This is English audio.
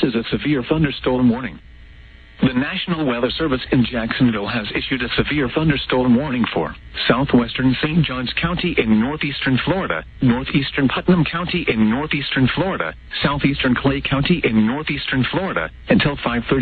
is a severe thunderstorm warning. The National Weather Service in Jacksonville has issued a severe thunderstorm warning for southwestern St. Johns County in northeastern Florida, northeastern Putnam County in northeastern Florida, southeastern Clay County in northeastern Florida until 5:30.